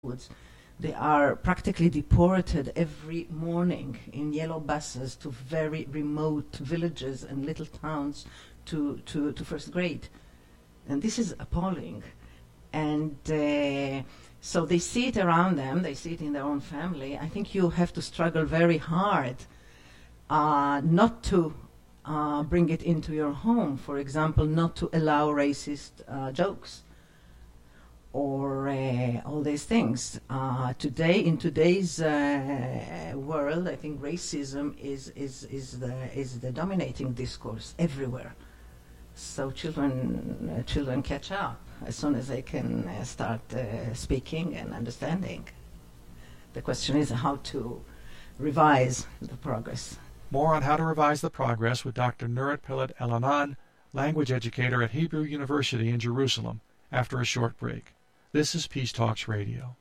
woods. They are practically deported every morning in yellow buses to very remote villages and little towns to first grade. And this is appalling. And so they see it around them, they see it in their own family. I think you have to struggle very hard not to bring it into your home. For example, not to allow racist jokes or all these things. In today's world, I think racism is the dominating discourse everywhere. So children catch up as soon as they can start speaking and understanding. The question is how to revise the progress. More on how to revise the progress with Dr. Nurit Pillay-Elhanan, language educator at Hebrew University in Jerusalem, after a short break. This is Peace Talks Radio.